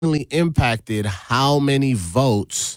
impacted how many votes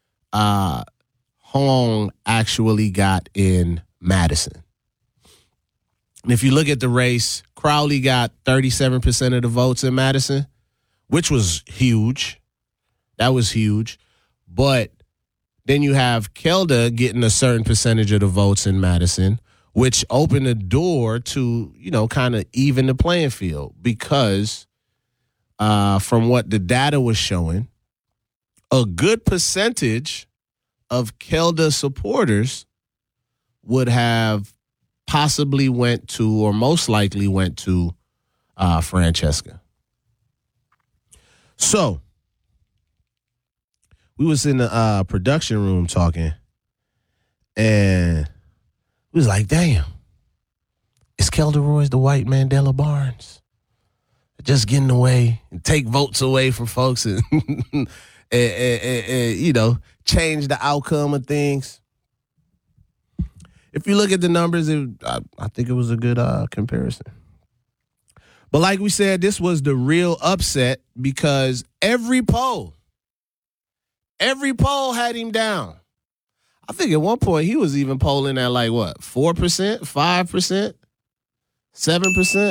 Hong actually got in Madison. And if you look at the race, Crowley got 37% of the votes in Madison, which was huge. That was huge. But then you have Kelda getting a certain percentage of the votes in Madison, which opened the door to, kind of even the playing field because from what the data was showing, a good percentage of Kelda supporters would have possibly went to, or most likely went to, Francesca. So we was in the production room talking, and we was like, damn, is Kelda Royce the white Mandela Barnes? Just getting away and take votes away from folks and, and change the outcome of things. If you look at the numbers, I think it was a good comparison. But like we said, this was the real upset because every poll had him down. I think at one point he was even polling at 4%, 5%, 7%.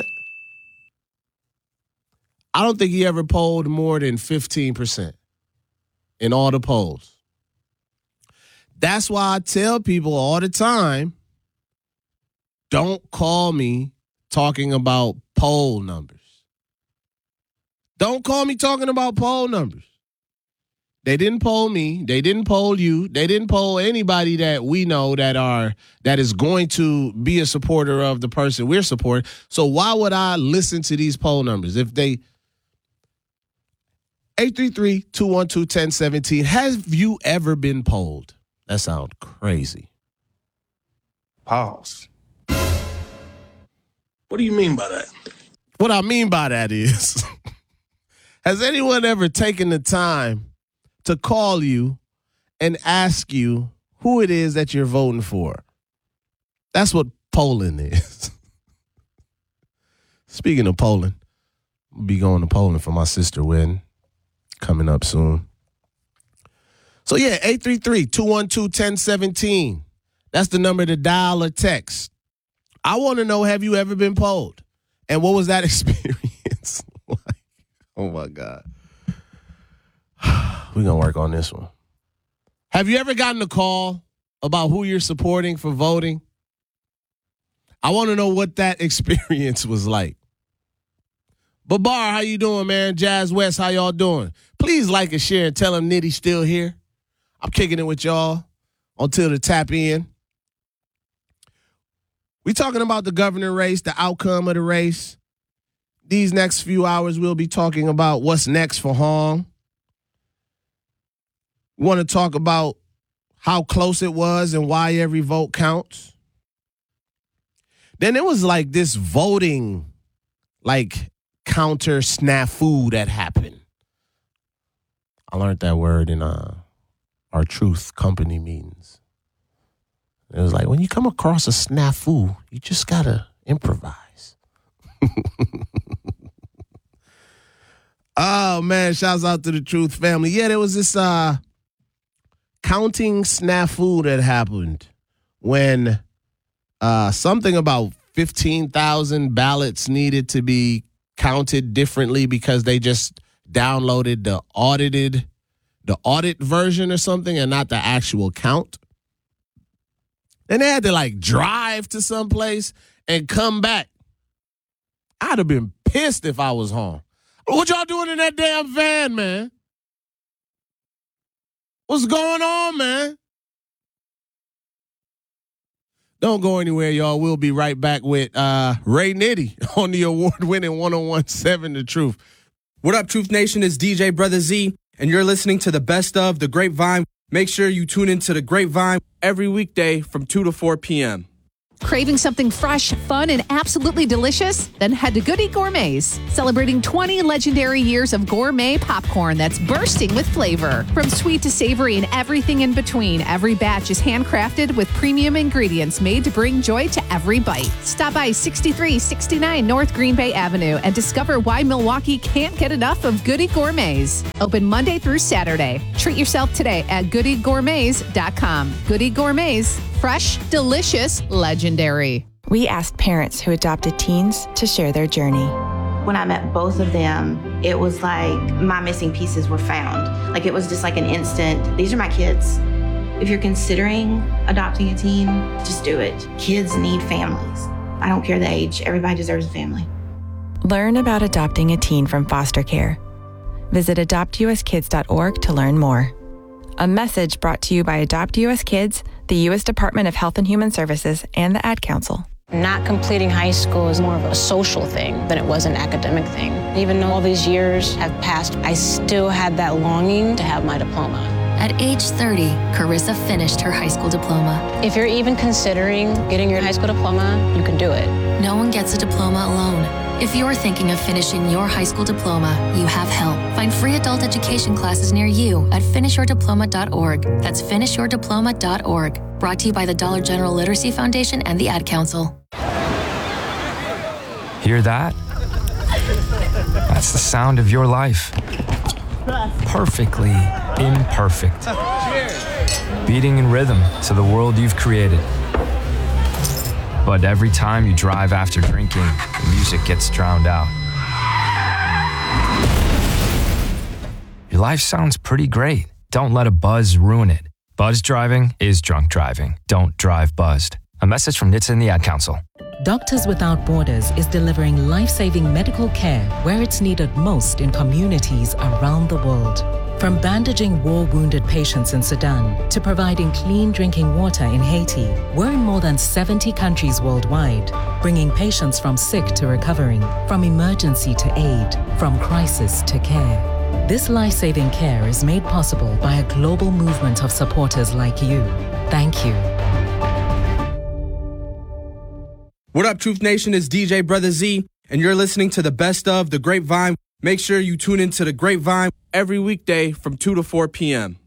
I don't think he ever polled more than 15% in all the polls. That's why I tell people all the time, don't call me talking about poll numbers. Don't call me talking about poll numbers. They didn't poll me. They didn't poll you. They didn't poll anybody that we know that is going to be a supporter of the person we're supporting. So why would I listen to these poll numbers? If they 833-212-1017, have you ever been polled? That sounds crazy. Pause. What do you mean by that? What I mean by that is, has anyone ever taken the time to call you and ask you who it is that you're voting for? That's what polling is. Speaking of polling, I'll be going to Poland for my sister wedding coming up soon. So yeah, 833-212-1017. That's the number to dial or text. I want to know, have you ever been polled? And what was that experience like? Oh my God. We're going to work on this one. Have you ever gotten a call about who you're supporting for voting? I want to know what that experience was like. Babar, how you doing, man? Jazz West, how y'all doing? Please like and share and tell him Nitty's still here. I'm kicking it with y'all until the tap in. We talking about the governor race, the outcome of the race. These next few hours, we'll be talking about what's next for Hong. We want to talk about how close it was and why every vote counts. Then there was this voting, counter snafu that happened. I learned that word in our Truth company meetings. It was when you come across a snafu, you just got to improvise. Oh, man, shouts out to the Truth family. Yeah, there was this counting snafu that happened when something about 15,000 ballots needed to be counted differently because they just downloaded the audit version or something and not the actual count. And they had to drive to some place and come back. I'd have been pissed if I was home. What y'all doing in that damn van, man? What's going on, man? Don't go anywhere, y'all. We'll be right back with Ray Nitty on the award-winning 101.7 The Truth. What up, Truth Nation? It's DJ Brother Z, and you're listening to the best of The Grapevine. Make sure you tune into The Grapevine every weekday from 2 to 4 p.m. Craving something fresh, fun, and absolutely delicious? Then head to Goody Gourmets, celebrating 20 legendary years of gourmet popcorn that's bursting with flavor. From sweet to savory and everything in between, every batch is handcrafted with premium ingredients made to bring joy to every bite. Stop by 6369 North Green Bay Avenue and discover why Milwaukee can't get enough of Goody Gourmets. Open Monday through Saturday. Treat yourself today at goodygourmets.com. Goody Gourmets. Fresh, delicious, legendary. We asked parents who adopted teens to share their journey. When I met both of them, it was like my missing pieces were found. Like it was just like an instant, these are my kids. If you're considering adopting a teen, just do it. Kids need families. I don't care the age, everybody deserves a family. Learn about adopting a teen from foster care. Visit adoptuskids.org to learn more. A message brought to you by Adopt US Kids, the U.S. Department of Health and Human Services, and the Ad Council. Not completing high school is more of a social thing than it was an academic thing. Even though all these years have passed, I still had that longing to have my diploma. At age 30, Carissa finished her high school diploma. If you're even considering getting your high school diploma, you can do it. No one gets a diploma alone. If you're thinking of finishing your high school diploma, you have help. Find free adult education classes near you at finishyourdiploma.org. That's finishyourdiploma.org. Brought to you by the Dollar General Literacy Foundation and the Ad Council. Hear that? That's the sound of your life. Perfectly imperfect. Beating in rhythm to the world you've created. But every time you drive after drinking, the music gets drowned out. Your life sounds pretty great. Don't let a buzz ruin it. Buzz driving is drunk driving. Don't drive buzzed. A message from NHTSA and the Ad Council. Doctors Without Borders is delivering life-saving medical care where it's needed most in communities around the world. From bandaging war-wounded patients in Sudan to providing clean drinking water in Haiti, we're in more than 70 countries worldwide, bringing patients from sick to recovering, from emergency to aid, from crisis to care. This life-saving care is made possible by a global movement of supporters like you. Thank you. What up, Truth Nation? It's DJ Brother Z, and you're listening to the best of The Grapevine. Make sure you tune into The Grapevine every weekday from 2 to 4 p.m.